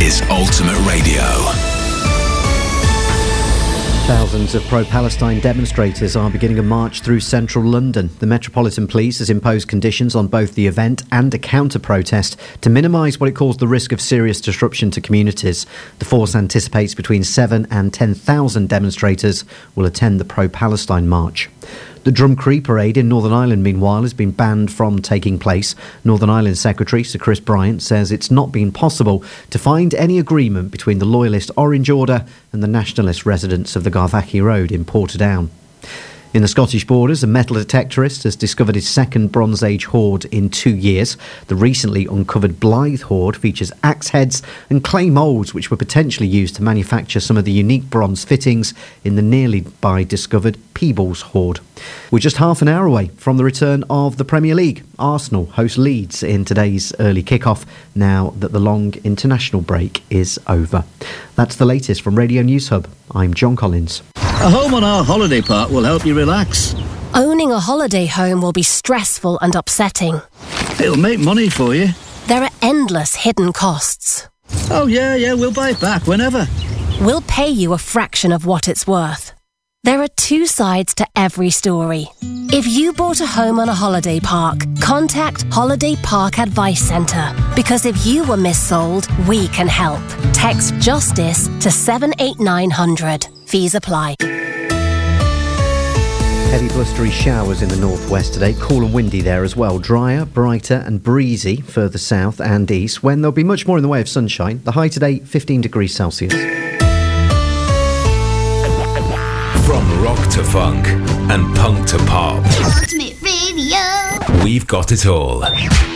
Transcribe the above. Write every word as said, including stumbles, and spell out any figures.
is Ultimate Radio. Thousands of pro-Palestine demonstrators are beginning a march through central London. The Metropolitan Police has imposed conditions on both the event and a counter-protest to minimise what it calls the risk of serious disruption to communities. The force anticipates between seven and ten thousand demonstrators will attend the pro-Palestine march. The Drumcree parade in Northern Ireland, meanwhile, has been banned from taking place. Northern Ireland Secretary Sir Chris Bryant says it's not been possible to find any agreement between the loyalist Orange Order and the nationalist residents of the Garvaghy Road in Portadown. In the Scottish Borders, a metal detectorist has discovered his second Bronze Age hoard in two years. The recently uncovered Blythe hoard features axe heads and clay moulds which were potentially used to manufacture some of the unique bronze fittings in the nearly by discovered Peebles hoard. We're just half an hour away from the return of the Premier League. Arsenal host Leeds in today's early kick-off now that the long international break is over. That's the latest from Radio News Hub. I'm John Collins. A home on our holiday park will help you relax. Owning a holiday home will be stressful and upsetting. It'll make money for you. There are endless hidden costs. Oh yeah, yeah, we'll buy it back whenever. We'll pay you a fraction of what it's worth. There are two sides to every story. If you bought a home on a holiday park, contact Holiday Park Advice Centre. Because if you were missold, we can help. Text JUSTICE to seven eight nine hundred. Fees apply. Heavy blustery showers in the northwest today. Cool and windy there as well. Drier, brighter and breezy further south and east, when there'll be much more in the way of sunshine. The high today, fifteen degrees Celsius. From rock to funk and punk to pop, Ultimate Radio. we've got it all.